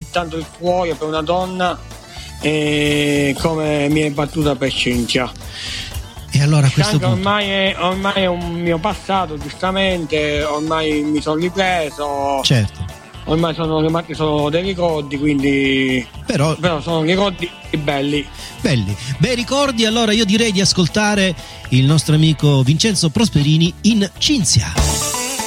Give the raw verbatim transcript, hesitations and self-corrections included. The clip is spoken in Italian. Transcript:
tanto il cuore per una donna eh, come mi è battuta per Cinzia. E allora a questo punto ormai è, ormai è un mio passato, giustamente, ormai mi sono ripreso. Certo. Ormai sono rimasti solo dei ricordi, quindi però, però sono ricordi belli. Belli, bei ricordi. Allora io direi di ascoltare il nostro amico Vincenzo Prosperini in Cinzia.